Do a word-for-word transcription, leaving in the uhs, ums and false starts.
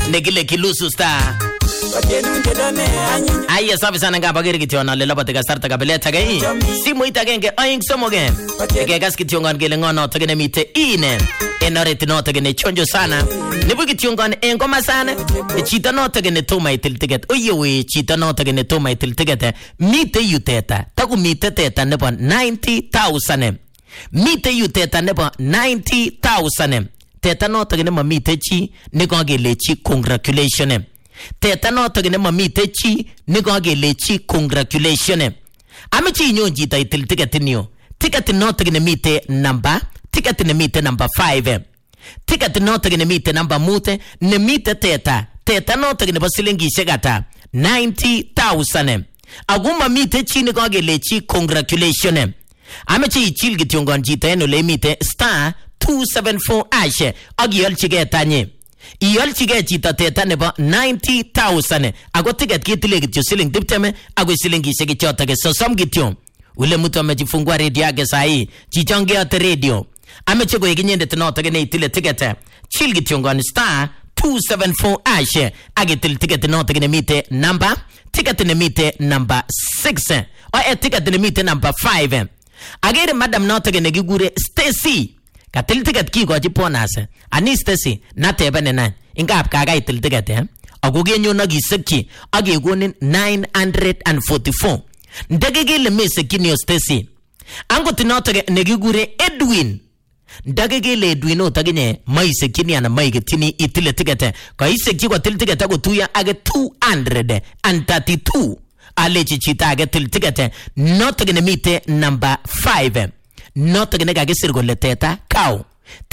negile kilusu star Aya safi sana nga bagiri kitiona le labate kasarta kabeleta gai simu itagenge aing somoge ege gas kitiongan gele ngono tagene mite ine enore tino tagene chonjo sana nibu kitiongan engoma sana chita no tagene toma itil ticket oyewe chita no tagene toma itil ticket mite yuteta taku mite teta nebo ninety thousand mite yuteta nebo ninety thousand teta no tagene mamite chi niko gele chi congratulations teta no tagene mamite chi niko gele chi congratulations amichi nyonji ta itil ticket niyo ticket no tagene mite number ticket ne mite number five ticket no tagene mite number mute ne mite teta teta no tagene basilingi shegata ninety thousand aguma mite chi niko gele chi congratulations amichi ichil gitiongon jita eno le mite star two seven four ashe agiyol chige tanye iyol chige chita teta nebo ninety thousand ago ticket kitile gityo siling dipteme ago silingi shege chota ke sosom gityo ule mtu amejifungua radio yake sahi chichonge ate radio ameche go iginyende tenoto ke itile ticket chil gityo ngon star two seven four ashe agitil ticket no tagene mite number ticket ne mite number six o e ticket ne mite number five agere madam no tagene gigure Stacy katil ticket ki go jiponase ani Stacy na tebene na ingap kaga itil ticket eh agogenyo na gisekki agegonin nine hundred forty-four ndagege le meseki ni Stacy ango tinoto ne gigure Edwin ndagege le Edwin o tagene maiseki ni ana maigetini itile ticket ka iseki go til ticket go tuya age two hundred thirty-two alechi chita age til ticket not tagene mite number five not tagene gage sirgo le teta cow